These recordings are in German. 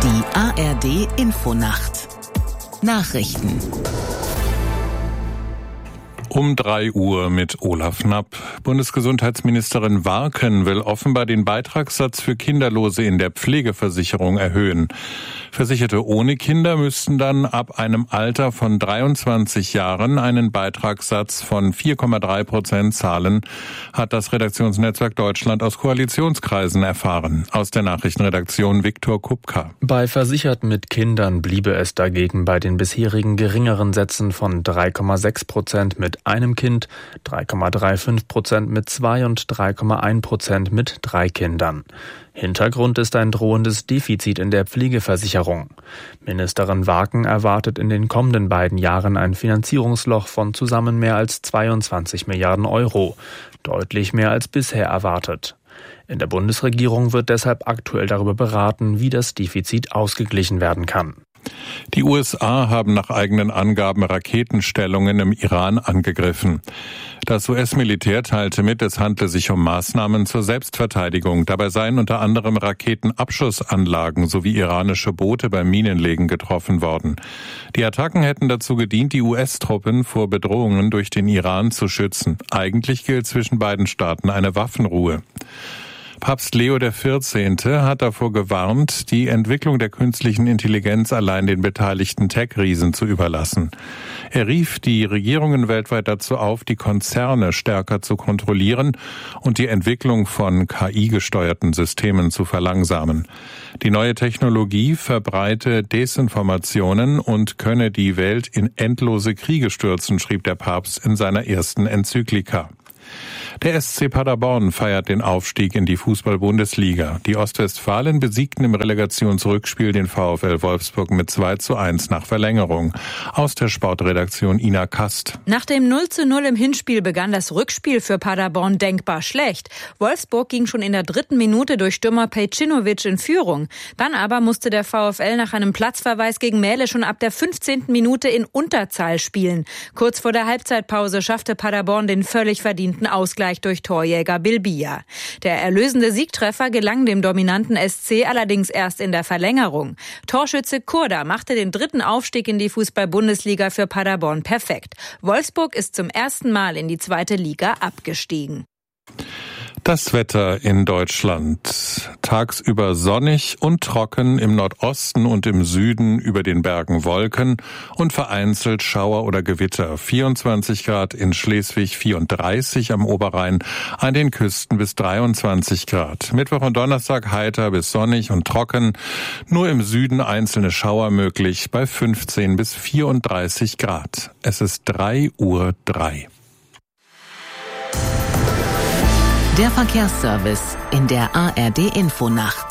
Die ARD Infonacht. Nachrichten. Um 3 Uhr mit Olaf Knapp. Bundesgesundheitsministerin Warken will offenbar den Beitragssatz für Kinderlose in der Pflegeversicherung erhöhen. Versicherte ohne Kinder müssten dann ab einem Alter von 23 Jahren einen Beitragssatz von 4,3% zahlen, hat das Redaktionsnetzwerk Deutschland aus Koalitionskreisen erfahren. Aus der Nachrichtenredaktion Viktor Kupka. Bei Versicherten mit Kindern bliebe es dagegen bei den bisherigen geringeren Sätzen von 3,6% mit einem Kind, 3,35% mit 2 und 3,1% mit 3 Kindern. Hintergrund ist ein drohendes Defizit in der Pflegeversicherung. Ministerin Warken erwartet in den kommenden beiden Jahren ein Finanzierungsloch von zusammen mehr als 22 Milliarden Euro, deutlich mehr als bisher erwartet. In der Bundesregierung wird deshalb aktuell darüber beraten, wie das Defizit ausgeglichen werden kann. Die USA haben nach eigenen Angaben Raketenstellungen im Iran angegriffen. Das US-Militär teilte mit, es handle sich um Maßnahmen zur Selbstverteidigung. Dabei seien unter anderem Raketenabschussanlagen sowie iranische Boote beim Minenlegen getroffen worden. Die Attacken hätten dazu gedient, die US-Truppen vor Bedrohungen durch den Iran zu schützen. Eigentlich gilt zwischen beiden Staaten eine Waffenruhe. Papst Leo XIV. Hat davor gewarnt, die Entwicklung der künstlichen Intelligenz allein den beteiligten Tech-Riesen zu überlassen. Er rief die Regierungen weltweit dazu auf, die Konzerne stärker zu kontrollieren und die Entwicklung von KI-gesteuerten Systemen zu verlangsamen. Die neue Technologie verbreite Desinformationen und könne die Welt in endlose Kriege stürzen, schrieb der Papst in seiner ersten Enzyklika. Der SC Paderborn feiert den Aufstieg in die Fußball-Bundesliga. Die Ostwestfalen besiegten im Relegationsrückspiel den VfL Wolfsburg mit 2:1 nach Verlängerung. Aus der Sportredaktion Ina Kast. Nach dem 0:0 im Hinspiel begann das Rückspiel für Paderborn denkbar schlecht. Wolfsburg ging schon in der 3. Minute durch Stürmer Pejcinovic in Führung. Dann aber musste der VfL nach einem Platzverweis gegen Mähle schon ab der 15. Minute in Unterzahl spielen. Kurz vor der Halbzeitpause schaffte Paderborn den völlig verdienten Ausgleich durch Torjäger Bilbia. Der erlösende Siegtreffer gelang dem dominanten SC allerdings erst in der Verlängerung. Torschütze Kurda machte den 3. Aufstieg in die Fußball-Bundesliga für Paderborn perfekt. Wolfsburg ist zum ersten Mal in die 2. Liga abgestiegen. Das Wetter in Deutschland. Tagsüber sonnig und trocken, im Nordosten und im Süden über den Bergen Wolken und vereinzelt Schauer oder Gewitter. 24 Grad in Schleswig, 34 am Oberrhein, an den Küsten bis 23 Grad. Mittwoch und Donnerstag heiter bis sonnig und trocken, nur im Süden einzelne Schauer möglich bei 15 bis 34 Grad. Es ist 3:03 Uhr. Der Verkehrsservice in der ARD Infonacht.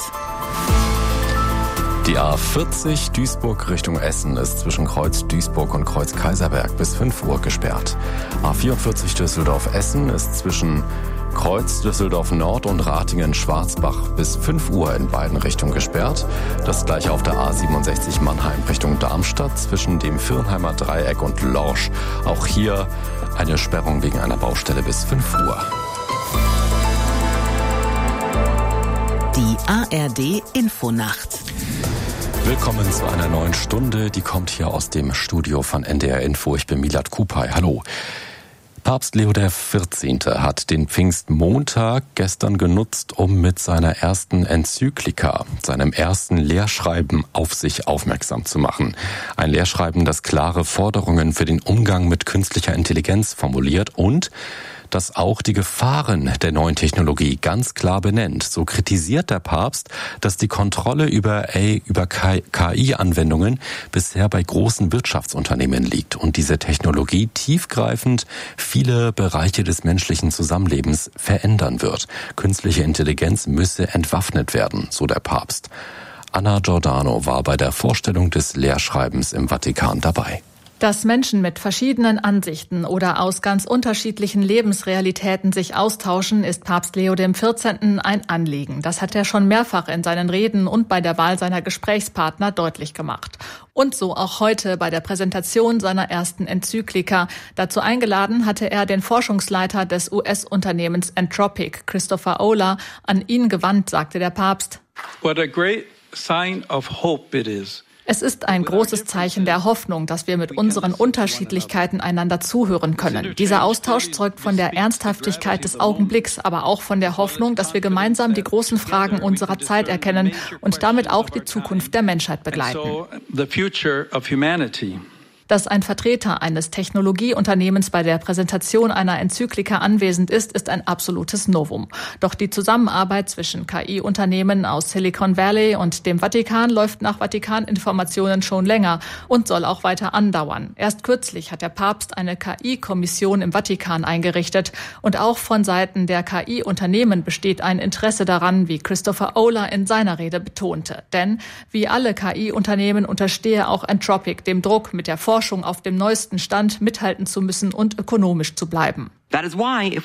Die A40 Duisburg Richtung Essen ist zwischen Kreuz Duisburg und Kreuz Kaiserberg bis 5 Uhr gesperrt. A44 Düsseldorf-Essen ist zwischen Kreuz Düsseldorf Nord und Ratingen-Schwarzbach bis 5 Uhr in beiden Richtungen gesperrt. Das gleiche auf der A67 Mannheim Richtung Darmstadt zwischen dem Virnheimer Dreieck und Lorsch. Auch hier eine Sperrung wegen einer Baustelle bis 5 Uhr. Die ARD Infonacht. Willkommen zu einer neuen Stunde. Die kommt hier aus dem Studio von NDR Info. Ich bin Milad Kupay. Hallo. Papst Leo XIV. Hat den Pfingstmontag gestern genutzt, um mit seiner ersten Enzyklika, seinem ersten Lehrschreiben auf sich aufmerksam zu machen. Ein Lehrschreiben, das klare Forderungen für den Umgang mit künstlicher Intelligenz formuliert und das auch die Gefahren der neuen Technologie ganz klar benennt. So kritisiert der Papst, dass die Kontrolle über KI-Anwendungen bisher bei großen Wirtschaftsunternehmen liegt und diese Technologie tiefgreifend viele Bereiche des menschlichen Zusammenlebens verändern wird. Künstliche Intelligenz müsse entwaffnet werden, so der Papst. Anna Giordano war bei der Vorstellung des Lehrschreibens im Vatikan dabei. Dass Menschen mit verschiedenen Ansichten oder aus ganz unterschiedlichen Lebensrealitäten sich austauschen, ist Papst Leo XIV. Ein Anliegen. Das hat er schon mehrfach in seinen Reden und bei der Wahl seiner Gesprächspartner deutlich gemacht. Und so auch heute bei der Präsentation seiner ersten Enzyklika. Dazu eingeladen hatte er den Forschungsleiter des US-Unternehmens Anthropic, Christopher Olah. An ihn gewandt, sagte der Papst: What a great Es ist ein großes Zeichen der Hoffnung, dass wir mit unseren Unterschiedlichkeiten einander zuhören können. Dieser Austausch zeugt von der Ernsthaftigkeit des Augenblicks, aber auch von der Hoffnung, dass wir gemeinsam die großen Fragen unserer Zeit erkennen und damit auch die Zukunft der Menschheit begleiten. Dass ein Vertreter eines Technologieunternehmens bei der Präsentation einer Enzyklika anwesend ist ein absolutes Novum. Doch die Zusammenarbeit zwischen KI-Unternehmen aus Silicon Valley und dem Vatikan läuft nach Vatikaninformationen schon länger und soll auch weiter andauern. Erst kürzlich hat der Papst eine KI-Kommission im Vatikan eingerichtet. Und auch von Seiten der KI-Unternehmen besteht ein Interesse daran, wie Christopher Oler in seiner Rede betonte. Denn wie alle KI-Unternehmen unterstehe auch Anthropic dem Druck, mit der Forschung auf dem neuesten Stand mithalten zu müssen und ökonomisch zu bleiben. Und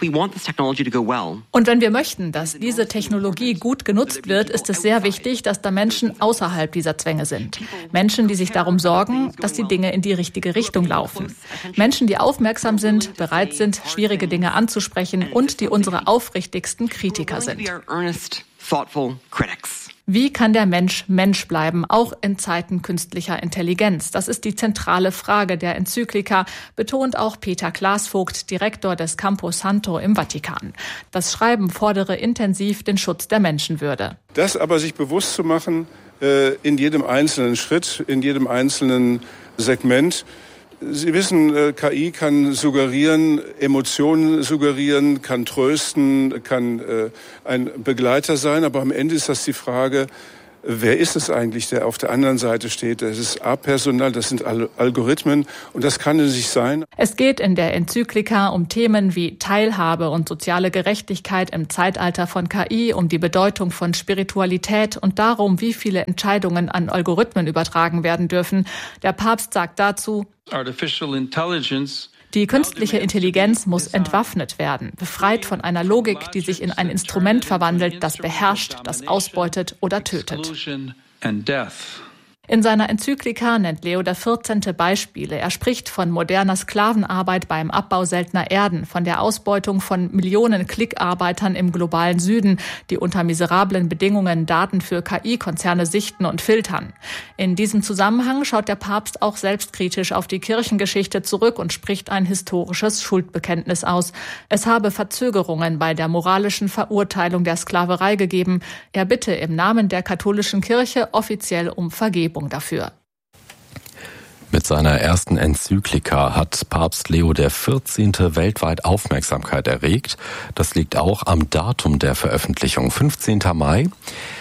wenn wir möchten, dass diese Technologie gut genutzt wird, ist es sehr wichtig, dass da Menschen außerhalb dieser Zwänge sind. Menschen, die sich darum sorgen, dass die Dinge in die richtige Richtung laufen. Menschen, die aufmerksam sind, bereit sind, schwierige Dinge anzusprechen und die unsere aufrichtigsten Kritiker sind. Wie kann der Mensch Mensch bleiben, auch in Zeiten künstlicher Intelligenz? Das ist die zentrale Frage der Enzyklika, betont auch Peter Glasvogt, Direktor des Campo Santo im Vatikan. Das Schreiben fordere intensiv den Schutz der Menschenwürde. Das aber sich bewusst zu machen, in jedem einzelnen Schritt, in jedem einzelnen Segment. Sie wissen, KI kann suggerieren, Emotionen suggerieren, kann trösten, kann ein Begleiter sein. Aber am Ende ist das die Frage, wer ist es eigentlich, der auf der anderen Seite steht? Das ist apersonal, das sind Algorithmen und das kann es nicht sein. Es geht in der Enzyklika um Themen wie Teilhabe und soziale Gerechtigkeit im Zeitalter von KI, um die Bedeutung von Spiritualität und darum, wie viele Entscheidungen an Algorithmen übertragen werden dürfen. Der Papst sagt dazu: Die künstliche Intelligenz muss entwaffnet werden, befreit von einer Logik, die sich in ein Instrument verwandelt, das beherrscht, das ausbeutet oder tötet. In seiner Enzyklika nennt Leo XIV. Beispiele. Er spricht von moderner Sklavenarbeit beim Abbau seltener Erden, von der Ausbeutung von Millionen Klickarbeitern im globalen Süden, die unter miserablen Bedingungen Daten für KI-Konzerne sichten und filtern. In diesem Zusammenhang schaut der Papst auch selbstkritisch auf die Kirchengeschichte zurück und spricht ein historisches Schuldbekenntnis aus. Es habe Verzögerungen bei der moralischen Verurteilung der Sklaverei gegeben. Er bitte im Namen der katholischen Kirche offiziell um Vergebung dafür. Mit seiner ersten Enzyklika hat Papst Leo XIV. Weltweit Aufmerksamkeit erregt. Das liegt auch am Datum der Veröffentlichung, 15. Mai.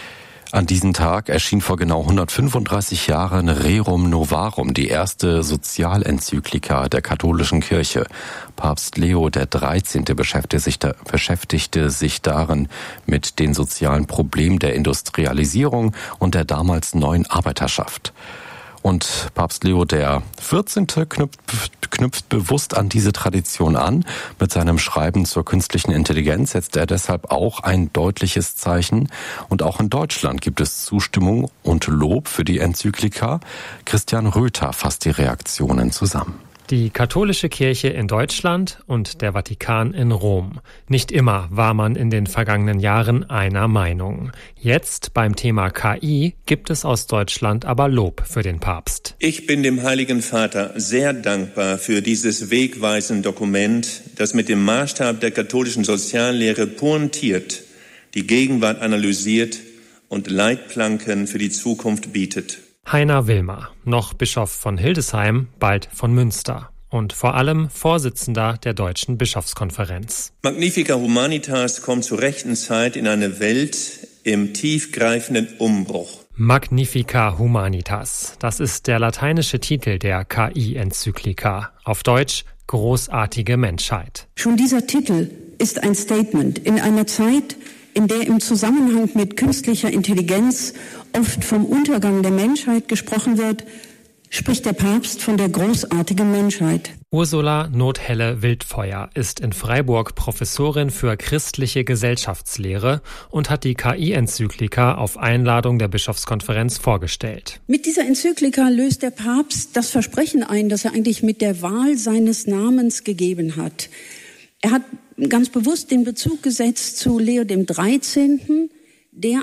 An diesem Tag erschien vor genau 135 Jahren Rerum Novarum, die erste Sozialenzyklika der katholischen Kirche. Papst Leo XIII. beschäftigte sich darin mit den sozialen Problemen der Industrialisierung und der damals neuen Arbeiterschaft. Und Papst Leo XIV. Knüpft bewusst an diese Tradition an. Mit seinem Schreiben zur künstlichen Intelligenz setzt er deshalb auch ein deutliches Zeichen. Und auch in Deutschland gibt es Zustimmung und Lob für die Enzyklika. Christian Röther fasst die Reaktionen zusammen. Die katholische Kirche in Deutschland und der Vatikan in Rom. Nicht immer war man in den vergangenen Jahren einer Meinung. Jetzt beim Thema KI gibt es aus Deutschland aber Lob für den Papst. Ich bin dem Heiligen Vater sehr dankbar für dieses wegweisende Dokument, das mit dem Maßstab der katholischen Soziallehre pointiert, die Gegenwart analysiert und Leitplanken für die Zukunft bietet. Heiner Wilmer, noch Bischof von Hildesheim, bald von Münster und vor allem Vorsitzender der Deutschen Bischofskonferenz. Magnifica Humanitas kommt zur rechten Zeit in eine Welt im tiefgreifenden Umbruch. Magnifica Humanitas, das ist der lateinische Titel der KI-Enzyklika. Auf Deutsch großartige Menschheit. Schon dieser Titel ist ein Statement in einer Zeit, in der im Zusammenhang mit künstlicher Intelligenz oft vom Untergang der Menschheit gesprochen wird, spricht der Papst von der großartigen Menschheit. Ursula Nothelle-Wildfeuer ist in Freiburg Professorin für christliche Gesellschaftslehre und hat die KI-Enzyklika auf Einladung der Bischofskonferenz vorgestellt. Mit dieser Enzyklika löst der Papst das Versprechen ein, das er eigentlich mit der Wahl seines Namens gegeben hat. Er hat ganz bewusst den Bezug gesetzt zu Leo XIII., der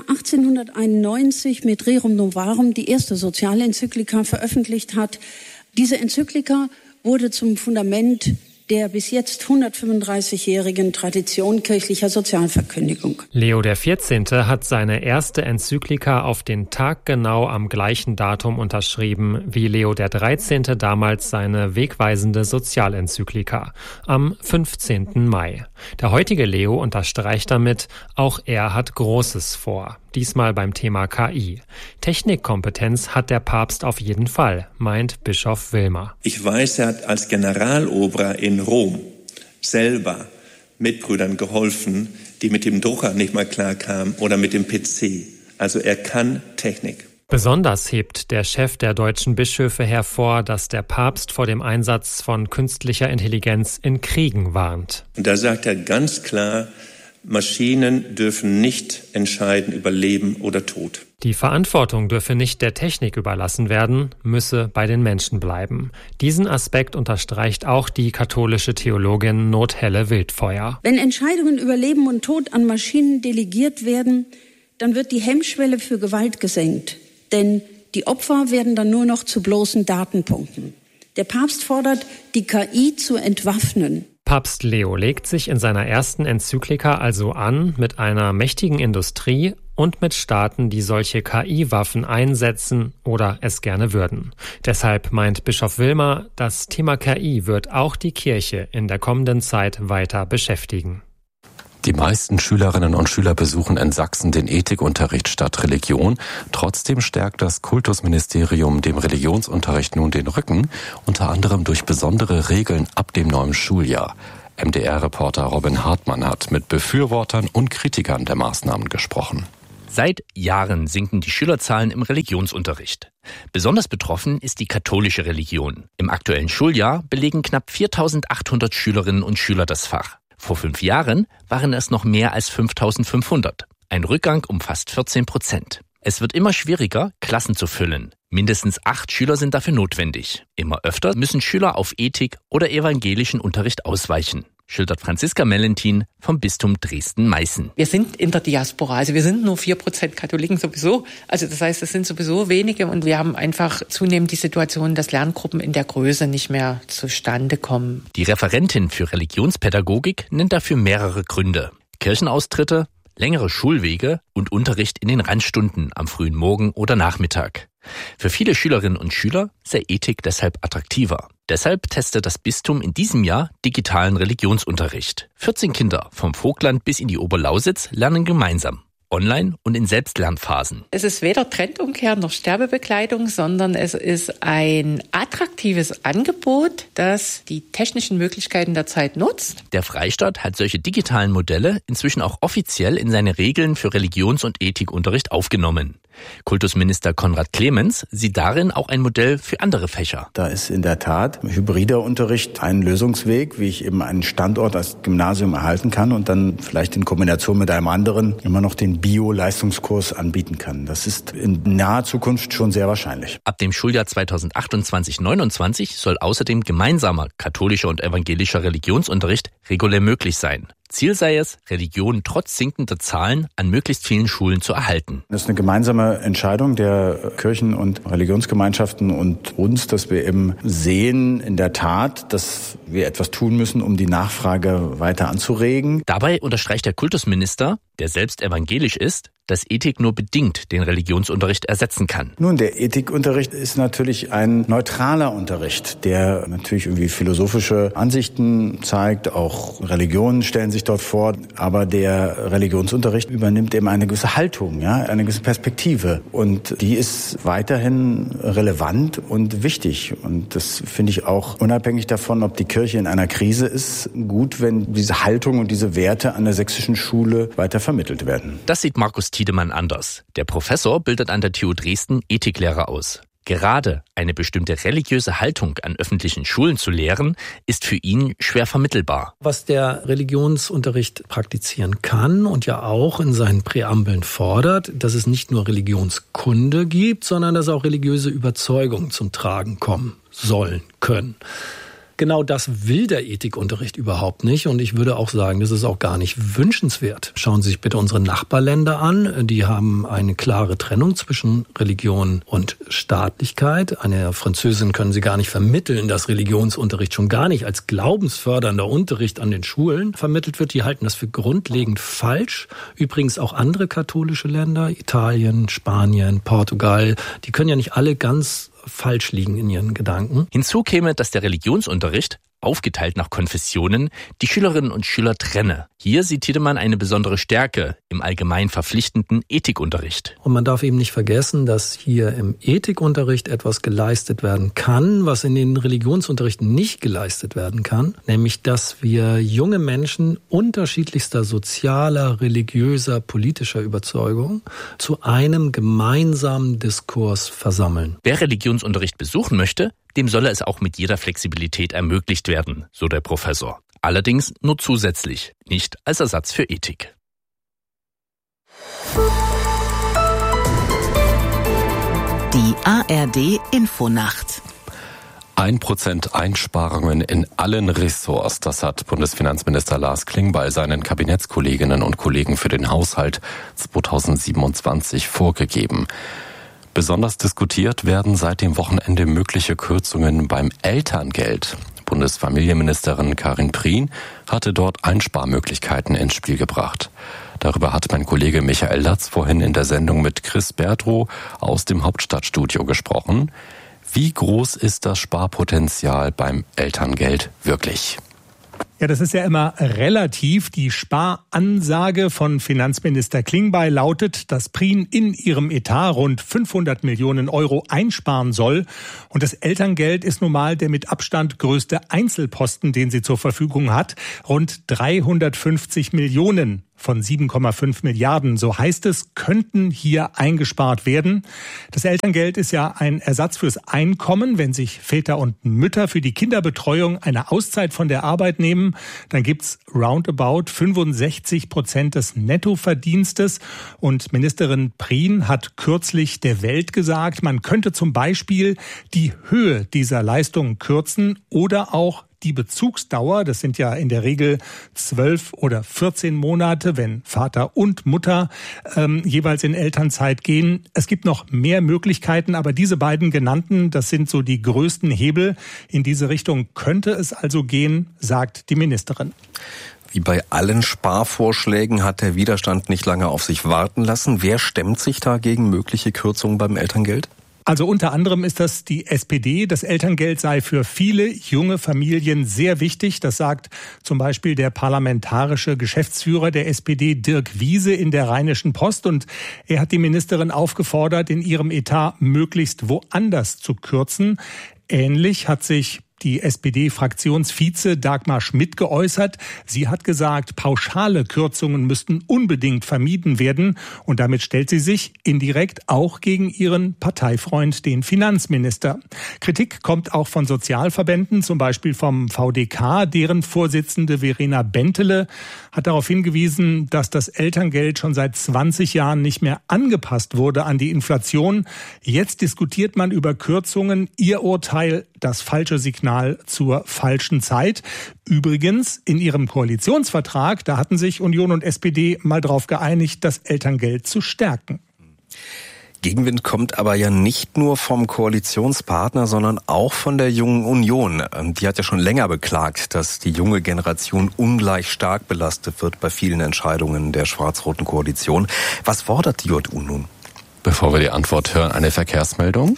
1891 mit Rerum Novarum die erste Sozialenzyklika veröffentlicht hat. Diese Enzyklika wurde zum Fundament der bis jetzt 135-jährigen Tradition kirchlicher Sozialverkündigung. Leo XIV. Hat seine erste Enzyklika auf den Tag genau am gleichen Datum unterschrieben wie Leo XIII. Damals seine wegweisende Sozialenzyklika am 15. Mai. Der heutige Leo unterstreicht damit, auch er hat Großes vor. Diesmal beim Thema KI. Technikkompetenz hat der Papst auf jeden Fall, meint Bischof Wilmer. Ich weiß, er hat als Generalober in Rom selber Mitbrüdern geholfen, die mit dem Drucker nicht mal klarkamen oder mit dem PC. Also er kann Technik. Besonders hebt der Chef der deutschen Bischöfe hervor, dass der Papst vor dem Einsatz von künstlicher Intelligenz in Kriegen warnt. Und da sagt er ganz klar, Maschinen dürfen nicht entscheiden über Leben oder Tod. Die Verantwortung dürfe nicht der Technik überlassen werden, müsse bei den Menschen bleiben. Diesen Aspekt unterstreicht auch die katholische Theologin Nothelle Wildfeuer. Wenn Entscheidungen über Leben und Tod an Maschinen delegiert werden, dann wird die Hemmschwelle für Gewalt gesenkt. Denn die Opfer werden dann nur noch zu bloßen Datenpunkten. Der Papst fordert, die KI zu entwaffnen. Papst Leo legt sich in seiner ersten Enzyklika also an mit einer mächtigen Industrie und mit Staaten, die solche KI-Waffen einsetzen oder es gerne würden. Deshalb meint Bischof Wilmer, das Thema KI wird auch die Kirche in der kommenden Zeit weiter beschäftigen. Die meisten Schülerinnen und Schüler besuchen in Sachsen den Ethikunterricht statt Religion. Trotzdem stärkt das Kultusministerium dem Religionsunterricht nun den Rücken, unter anderem durch besondere Regeln ab dem neuen Schuljahr. MDR-Reporter Robin Hartmann hat mit Befürwortern und Kritikern der Maßnahmen gesprochen. Seit Jahren sinken die Schülerzahlen im Religionsunterricht. Besonders betroffen ist die katholische Religion. Im aktuellen Schuljahr belegen knapp 4.800 Schülerinnen und Schüler das Fach. Vor 5 Jahren waren es noch mehr als 5.500. Ein Rückgang um fast 14%. Es wird immer schwieriger, Klassen zu füllen. Mindestens 8 Schüler sind dafür notwendig. Immer öfter müssen Schüler auf Ethik oder evangelischen Unterricht ausweichen, schildert Franziska Mellentin vom Bistum Dresden-Meißen. Wir sind in der Diaspora, also wir sind nur 4% Katholiken sowieso. Also das heißt, es sind sowieso wenige und wir haben einfach zunehmend die Situation, dass Lerngruppen in der Größe nicht mehr zustande kommen. Die Referentin für Religionspädagogik nennt dafür mehrere Gründe. Kirchenaustritte, längere Schulwege und Unterricht in den Randstunden am frühen Morgen oder Nachmittag. Für viele Schülerinnen und Schüler sei Ethik deshalb attraktiver. Deshalb testet das Bistum in diesem Jahr digitalen Religionsunterricht. 14 Kinder vom Vogtland bis in die Oberlausitz lernen gemeinsam, online und in Selbstlernphasen. Es ist weder Trendumkehr noch Sterbebekleidung, sondern es ist ein attraktives Angebot, das die technischen Möglichkeiten der Zeit nutzt. Der Freistaat hat solche digitalen Modelle inzwischen auch offiziell in seine Regeln für Religions- und Ethikunterricht aufgenommen. Kultusminister Konrad Clemens sieht darin auch ein Modell für andere Fächer. Da ist in der Tat hybrider Unterricht ein Lösungsweg, wie ich eben einen Standort als Gymnasium erhalten kann und dann vielleicht in Kombination mit einem anderen immer noch den Bio-Leistungskurs anbieten kann. Das ist in naher Zukunft schon sehr wahrscheinlich. Ab dem Schuljahr 2028/29 soll außerdem gemeinsamer katholischer und evangelischer Religionsunterricht regulär möglich sein. Ziel sei es, Religion trotz sinkender Zahlen an möglichst vielen Schulen zu erhalten. Das ist eine gemeinsame Entscheidung der Kirchen- und Religionsgemeinschaften und uns, dass wir eben sehen in der Tat, dass wir etwas tun müssen, um die Nachfrage weiter anzuregen. Dabei unterstreicht der Kultusminister, der selbst evangelisch ist, dass Ethik nur bedingt den Religionsunterricht ersetzen kann. Nun, der Ethikunterricht ist natürlich ein neutraler Unterricht, der natürlich irgendwie philosophische Ansichten zeigt, auch Religionen stellen sich dort vor, aber der Religionsunterricht übernimmt eben eine gewisse Haltung, ja, eine gewisse Perspektive und die ist weiterhin relevant und wichtig und das finde ich auch unabhängig davon, ob die Kirche in einer Krise ist, gut, wenn diese Haltung und diese Werte an der sächsischen Schule weiter vermittelt werden. Das sieht Markus Tiedemann anders. Der Professor bildet an der TU Dresden Ethiklehrer aus. Gerade eine bestimmte religiöse Haltung an öffentlichen Schulen zu lehren, ist für ihn schwer vermittelbar. Was der Religionsunterricht praktizieren kann und ja auch in seinen Präambeln fordert, dass es nicht nur Religionskunde gibt, sondern dass auch religiöse Überzeugungen zum Tragen kommen sollen, können. Genau das will der Ethikunterricht überhaupt nicht. Und ich würde auch sagen, das ist auch gar nicht wünschenswert. Schauen Sie sich bitte unsere Nachbarländer an. Die haben eine klare Trennung zwischen Religion und Staatlichkeit. Einer Französin können Sie gar nicht vermitteln, dass Religionsunterricht schon gar nicht als glaubensfördernder Unterricht an den Schulen vermittelt wird. Die halten das für grundlegend falsch. Übrigens auch andere katholische Länder, Italien, Spanien, Portugal, die können ja nicht alle ganz falsch liegen in ihren Gedanken. Hinzu käme, dass der Religionsunterricht, aufgeteilt nach Konfessionen, die Schülerinnen und Schüler trenne. Hier sieht Tiedemann eine besondere Stärke im allgemein verpflichtenden Ethikunterricht. Und man darf eben nicht vergessen, dass hier im Ethikunterricht etwas geleistet werden kann, was in den Religionsunterrichten nicht geleistet werden kann, nämlich dass wir junge Menschen unterschiedlichster sozialer, religiöser, politischer Überzeugung zu einem gemeinsamen Diskurs versammeln. Wer Religionsunterricht besuchen möchte, dem solle es auch mit jeder Flexibilität ermöglicht werden, so der Professor. Allerdings nur zusätzlich, nicht als Ersatz für Ethik. Die ARD Infonacht. 1% Einsparungen in allen Ressorts, das hat Bundesfinanzminister Lars Klingbeil seinen Kabinettskolleginnen und Kollegen für den Haushalt 2027 vorgegeben. Besonders diskutiert werden seit dem Wochenende mögliche Kürzungen beim Elterngeld. Bundesfamilienministerin Karin Prien hatte dort Einsparmöglichkeiten ins Spiel gebracht. Darüber hat mein Kollege Michael Latz vorhin in der Sendung mit Chris Bertrow aus dem Hauptstadtstudio gesprochen. Wie groß ist das Sparpotenzial beim Elterngeld wirklich? Ja, das ist ja immer relativ. Die Sparansage von Finanzminister Klingbeil lautet, dass Prien in ihrem Etat rund 500 Millionen Euro einsparen soll. Und das Elterngeld ist nun mal der mit Abstand größte Einzelposten, den sie zur Verfügung hat. Rund 350 Millionen von 7,5 Milliarden, so heißt es, könnten hier eingespart werden. Das Elterngeld ist ja ein Ersatz fürs Einkommen. Wenn sich Väter und Mütter für die Kinderbetreuung eine Auszeit von der Arbeit nehmen, dann gibt's roundabout 65% des Nettoverdienstes. Und Ministerin Prien hat kürzlich der Welt gesagt, man könnte zum Beispiel die Höhe dieser Leistung kürzen oder auch die Bezugsdauer, das sind ja in der Regel 12 oder 14 Monate, wenn Vater und Mutter jeweils in Elternzeit gehen. Es gibt noch mehr Möglichkeiten, aber diese beiden genannten, das sind so die größten Hebel. In diese Richtung könnte es also gehen, sagt die Ministerin. Wie bei allen Sparvorschlägen hat der Widerstand nicht lange auf sich warten lassen. Wer stemmt sich da gegen mögliche Kürzungen beim Elterngeld? Also unter anderem ist das die SPD. Das Elterngeld sei für viele junge Familien sehr wichtig. Das sagt zum Beispiel der parlamentarische Geschäftsführer der SPD, Dirk Wiese, in der Rheinischen Post. Und er hat die Ministerin aufgefordert, in ihrem Etat möglichst woanders zu kürzen. Ähnlich hat sich die SPD-Fraktionsvize Dagmar Schmidt geäußert. Sie hat gesagt, pauschale Kürzungen müssten unbedingt vermieden werden. Und damit stellt sie sich indirekt auch gegen ihren Parteifreund, den Finanzminister. Kritik kommt auch von Sozialverbänden, zum Beispiel vom VDK. Deren Vorsitzende Verena Bentele hat darauf hingewiesen, dass das Elterngeld schon seit 20 Jahren nicht mehr angepasst wurde an die Inflation. Jetzt diskutiert man über Kürzungen. Ihr Urteil: das falsche Signal zur falschen Zeit. Übrigens, in ihrem Koalitionsvertrag, da hatten sich Union und SPD mal darauf geeinigt, das Elterngeld zu stärken. Gegenwind kommt aber ja nicht nur vom Koalitionspartner, sondern auch von der Jungen Union. Die hat ja schon länger beklagt, dass die junge Generation ungleich stark belastet wird bei vielen Entscheidungen der schwarz-roten Koalition. Was fordert die JU nun? Bevor wir die Antwort hören, eine Verkehrsmeldung.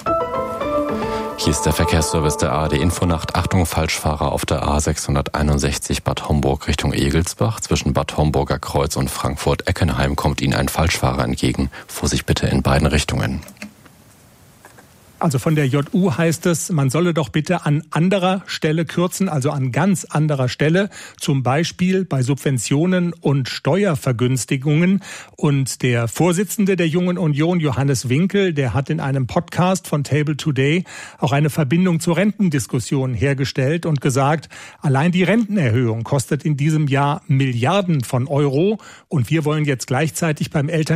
Hier ist der Verkehrsservice der ARD Infonacht. Achtung, Falschfahrer auf der A661 Bad Homburg Richtung Egelsbach. Zwischen Bad Homburger Kreuz und Frankfurt-Eckenheim kommt Ihnen ein Falschfahrer entgegen. Vorsicht bitte in beiden Richtungen. Also von der JU heißt es, man solle doch bitte an anderer Stelle kürzen, also an ganz anderer Stelle, zum Beispiel bei Subventionen und Steuervergünstigungen. Und der Vorsitzende der Jungen Union, Johannes Winkel, der hat in einem Podcast von Table Today auch eine Verbindung zur Rentendiskussion hergestellt und gesagt, allein die Rentenerhöhung kostet in diesem Jahr Milliarden von Euro und wir wollen jetzt gleichzeitig beim Elterngeld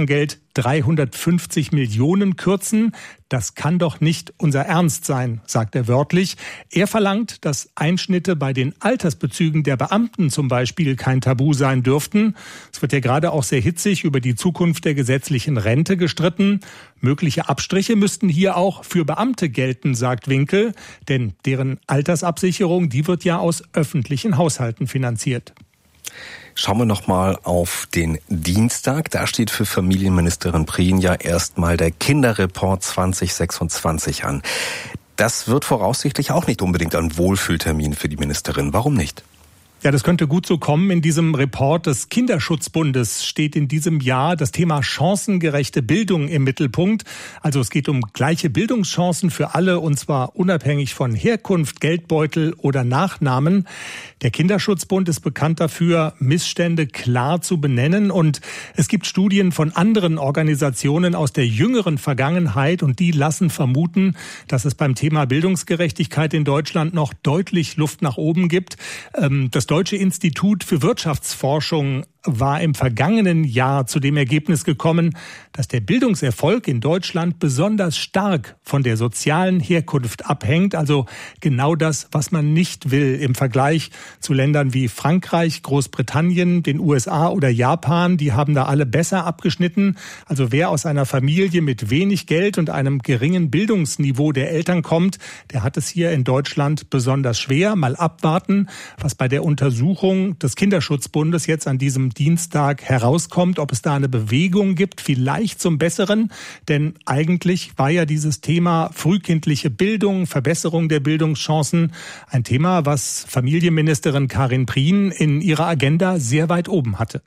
350 Millionen kürzen. Das kann doch nicht unser Ernst sein, sagt er wörtlich. Er verlangt, dass Einschnitte bei den Altersbezügen der Beamten zum Beispiel kein Tabu sein dürften. Es wird ja gerade auch sehr hitzig über die Zukunft der gesetzlichen Rente gestritten. Mögliche Abstriche müssten hier auch für Beamte gelten, sagt Winkel, denn deren Altersabsicherung, die wird ja aus öffentlichen Haushalten finanziert. Schauen wir noch mal auf den Dienstag. Da steht für Familienministerin Prien ja erstmal der Kinderreport 2026 an. Das wird voraussichtlich auch nicht unbedingt ein Wohlfühltermin für die Ministerin. Warum nicht? Ja, das könnte gut so kommen. In diesem Report des Kinderschutzbundes steht in diesem Jahr das Thema chancengerechte Bildung im Mittelpunkt. Also es geht um gleiche Bildungschancen für alle, und zwar unabhängig von Herkunft, Geldbeutel oder Nachnamen. Der Kinderschutzbund ist bekannt dafür, Missstände klar zu benennen. Und es gibt Studien von anderen Organisationen aus der jüngeren Vergangenheit, und die lassen vermuten, dass es beim Thema Bildungsgerechtigkeit in Deutschland noch deutlich Luft nach oben gibt. Das Deutsche Institut für Wirtschaftsforschung war im vergangenen Jahr zu dem Ergebnis gekommen, dass der Bildungserfolg in Deutschland besonders stark von der sozialen Herkunft abhängt. Also genau das, was man nicht will im Vergleich zu Ländern wie Frankreich, Großbritannien, den USA oder Japan. Die haben da alle besser abgeschnitten. Also wer aus einer Familie mit wenig Geld und einem geringen Bildungsniveau der Eltern kommt, der hat es hier in Deutschland besonders schwer. Mal abwarten, was bei der Untersuchung des Kinderschutzbundes jetzt an diesem Dienstag herauskommt, ob es da eine Bewegung gibt, vielleicht zum Besseren. Denn eigentlich war ja dieses Thema frühkindliche Bildung, Verbesserung der Bildungschancen ein Thema, was Familienministerin Karin Prien in ihrer Agenda sehr weit oben hatte.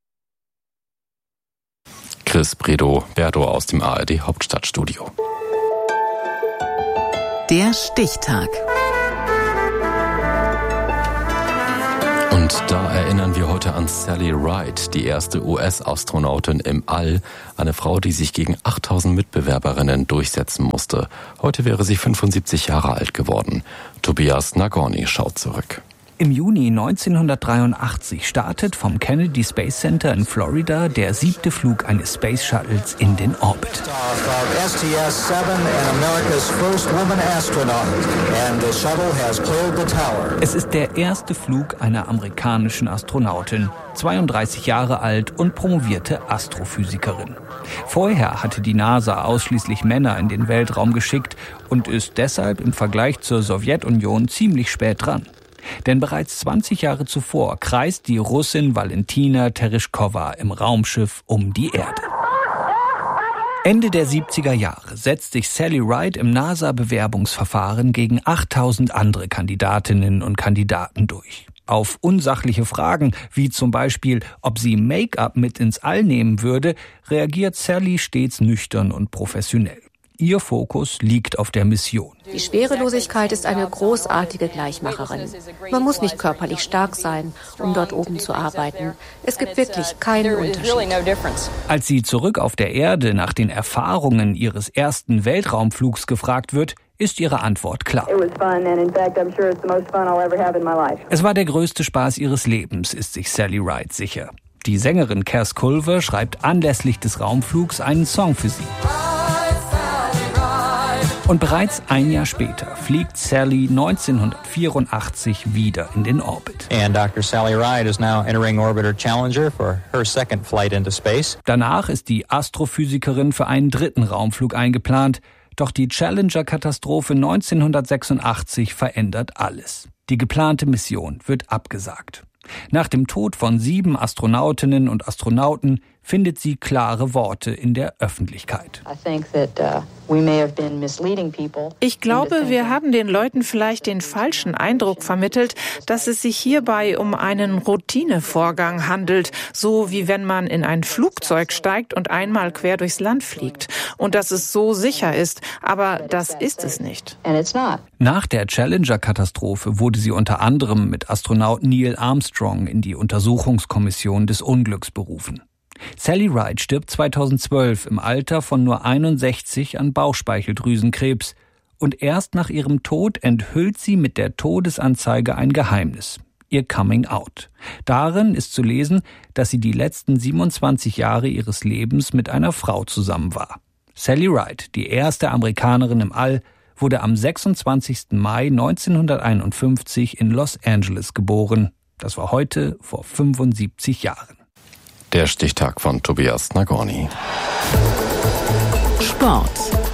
Chris Bredow-Berdo aus dem ARD Hauptstadtstudio. Der Stichtag. Und da erinnern wir heute an Sally Ride, die erste US-Astronautin im All. Eine Frau, die sich gegen 8000 Mitbewerberinnen durchsetzen musste. Heute wäre sie 75 Jahre alt geworden. Tobias Nagorny schaut zurück. Im Juni 1983 startet vom Kennedy Space Center in Florida der 7. Flug eines Space Shuttles in den Orbit. Es ist der erste Flug einer amerikanischen Astronautin, 32 Jahre alt und promovierte Astrophysikerin. Vorher hatte die NASA ausschließlich Männer in den Weltraum geschickt und ist deshalb im Vergleich zur Sowjetunion ziemlich spät dran. Denn bereits 20 Jahre zuvor kreist die Russin Valentina Tereshkova im Raumschiff um die Erde. Ende der 70er Jahre setzt sich Sally Ride im NASA-Bewerbungsverfahren gegen 8000 andere Kandidatinnen und Kandidaten durch. Auf unsachliche Fragen, wie zum Beispiel, ob sie Make-up mit ins All nehmen würde, reagiert Sally stets nüchtern und professionell. Ihr Fokus liegt auf der Mission. Die Schwerelosigkeit ist eine großartige Gleichmacherin. Man muss nicht körperlich stark sein, um dort oben zu arbeiten. Es gibt wirklich keinen Unterschied. Als sie zurück auf der Erde nach den Erfahrungen ihres ersten Weltraumflugs gefragt wird, ist ihre Antwort klar. Es war der größte Spaß ihres Lebens, ist sich Sally Ride sicher. Die Sängerin Cass Culver schreibt anlässlich des Raumflugs einen Song für sie. Und bereits ein Jahr später fliegt Sally 1984 wieder in den Orbit. And Dr. Sally Ride is now entering Orbiter Challenger for her second flight into space. Danach ist die Astrophysikerin für einen dritten Raumflug eingeplant. Doch die Challenger-Katastrophe 1986 verändert alles. Die geplante Mission wird abgesagt. Nach dem Tod von 7 Astronautinnen und Astronauten findet sie klare Worte in der Öffentlichkeit. Ich glaube, wir haben den Leuten vielleicht den falschen Eindruck vermittelt, dass es sich hierbei um einen Routinevorgang handelt, so wie wenn man in ein Flugzeug steigt und einmal quer durchs Land fliegt. Und dass es so sicher ist, aber das ist es nicht. Nach der Challenger-Katastrophe wurde sie unter anderem mit Astronaut Neil Armstrong in die Untersuchungskommission des Unglücks berufen. Sally Ride stirbt 2012 im Alter von nur 61 an Bauchspeicheldrüsenkrebs. Und erst nach ihrem Tod enthüllt sie mit der Todesanzeige ein Geheimnis. ihr Coming Out. Darin ist zu lesen, dass sie die letzten 27 Jahre ihres Lebens mit einer Frau zusammen war. Sally Ride, die erste Amerikanerin im All, wurde am 26. Mai 1951 in Los Angeles geboren. Das war heute vor 75 Jahren. Der Stichtag von Tobias Nagorny. Sport.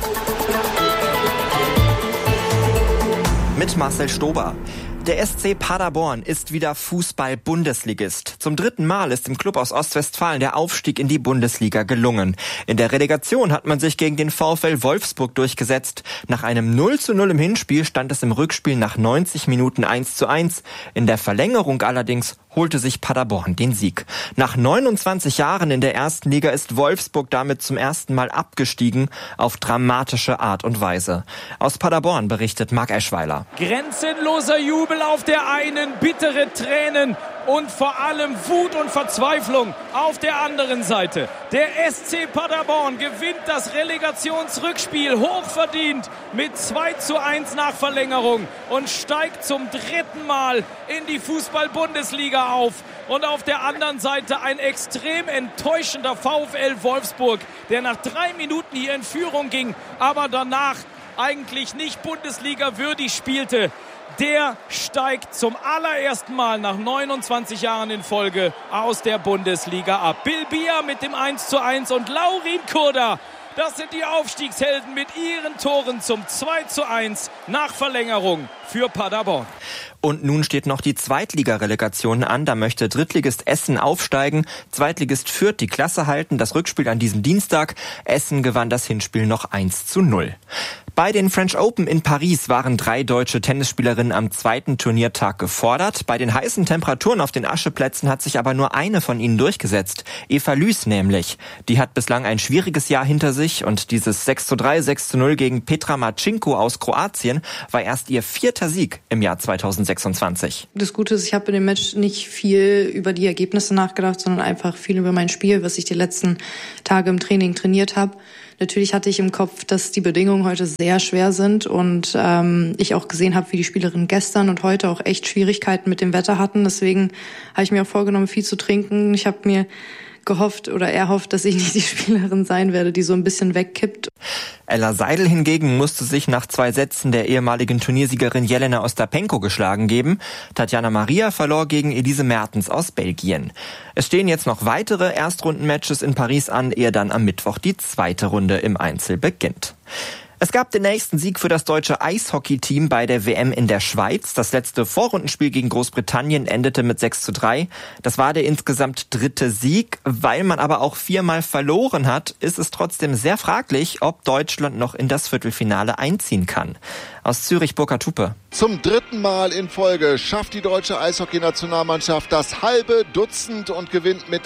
Mit Marcel Stober. Der SC Paderborn ist wieder Fußball-Bundesligist. Zum 3. Mal ist dem Klub aus Ostwestfalen der Aufstieg in die Bundesliga gelungen. In der Relegation hat man sich gegen den VfL Wolfsburg durchgesetzt. Nach einem 0:0 im Hinspiel stand es im Rückspiel nach 90 Minuten 1:1. In der Verlängerung allerdings holte sich Paderborn den Sieg. Nach 29 Jahren in der ersten Liga ist Wolfsburg damit zum ersten Mal abgestiegen, auf dramatische Art und Weise. Aus Paderborn berichtet Marc Eschweiler. Grenzenloser Jubel auf der einen, bittere Tränen und vor allem Wut und Verzweiflung auf der anderen Seite. Der SC Paderborn gewinnt das Relegationsrückspiel hochverdient mit 2:1 nach Verlängerung und steigt zum 3. Mal in die Fußball-Bundesliga auf. Und auf der anderen Seite ein extrem enttäuschender VfL Wolfsburg, der nach 3 Minuten hier in Führung ging, aber danach eigentlich nicht Bundesliga würdig spielte. Der steigt zum allerersten Mal nach 29 Jahren in Folge aus der Bundesliga ab. Bill Bier mit dem 1:1 und Laurin Kurda. Das sind die Aufstiegshelden mit ihren Toren zum 2:1 nach Verlängerung für Paderborn. Und nun steht noch die Zweitliga-Relegation an. Da möchte Drittligist Essen aufsteigen. Zweitligist Fürth die Klasse halten. Das Rückspiel an diesem Dienstag. Essen gewann das Hinspiel noch 1:0. Bei den French Open in Paris waren 3 deutsche Tennisspielerinnen am zweiten Turniertag gefordert. Bei den heißen Temperaturen auf den Ascheplätzen hat sich aber nur eine von ihnen durchgesetzt. Eva Lys nämlich. Die hat bislang ein schwieriges Jahr hinter sich und dieses 6:3, 6:0 gegen Petra Marcinko aus Kroatien war erst ihr 4. Sieg im Jahr 2026. Das Gute ist, ich habe in dem Match nicht viel über die Ergebnisse nachgedacht, sondern einfach viel über mein Spiel, was ich die letzten Tage im Training trainiert habe. Natürlich hatte ich im Kopf, dass die Bedingungen heute sehr schwer sind und ich auch gesehen habe, wie die Spielerinnen gestern und heute auch echt Schwierigkeiten mit dem Wetter hatten. Deswegen habe ich mir auch vorgenommen, viel zu trinken. Ich habe mir gehofft oder erhofft, dass ich nicht die Spielerin sein werde, die so ein bisschen wegkippt. Ella Seidel hingegen musste sich nach 2 Sätzen der ehemaligen Turniersiegerin Jelena Ostapenko geschlagen geben. Tatjana Maria verlor gegen Elise Mertens aus Belgien. Es stehen jetzt noch weitere Erstrundenmatches in Paris an, ehe dann am Mittwoch die 2. Runde im Einzel beginnt. Es gab den nächsten Sieg für das deutsche Eishockey-Team bei der WM in der Schweiz. Das letzte Vorrundenspiel gegen Großbritannien endete mit 6:3. Das war der insgesamt 3. Sieg. Weil man aber auch 4-mal verloren hat, ist es trotzdem sehr fraglich, ob Deutschland noch in das Viertelfinale einziehen kann. Aus Zürich, Burkhard Hupe. Zum 3. Mal in Folge schafft die deutsche Eishockey-Nationalmannschaft das halbe Dutzend und gewinnt mit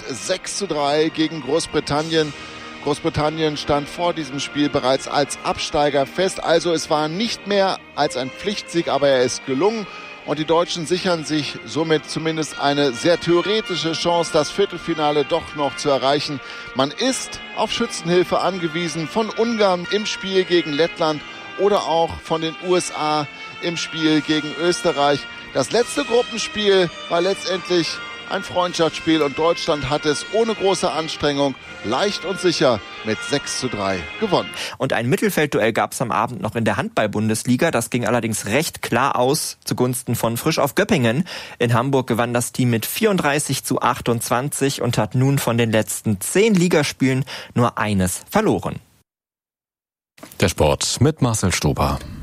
6:3 gegen Großbritannien. Großbritannien stand vor diesem Spiel bereits als Absteiger fest. Also es war nicht mehr als ein Pflichtsieg, aber er ist gelungen. Und die Deutschen sichern sich somit zumindest eine sehr theoretische Chance, das Viertelfinale doch noch zu erreichen. Man ist auf Schützenhilfe angewiesen von Ungarn im Spiel gegen Lettland oder auch von den USA im Spiel gegen Österreich. Das letzte Gruppenspiel war letztendlich ein Freundschaftsspiel und Deutschland hat es ohne große Anstrengung leicht und sicher mit 6:3 gewonnen. Und ein Mittelfeldduell gab es am Abend noch in der Handball-Bundesliga. Das ging allerdings recht klar aus zugunsten von Frisch auf Göppingen. In Hamburg gewann das Team mit 34:28 und hat nun von den letzten 10 Ligaspielen nur eines verloren. Der Sport mit Marcel Stober.